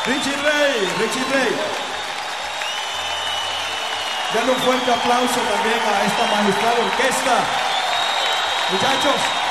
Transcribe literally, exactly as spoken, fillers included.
Richie Ray, Richie Ray. Denle un fuerte aplauso también a esta magistral orquesta. Muchachos.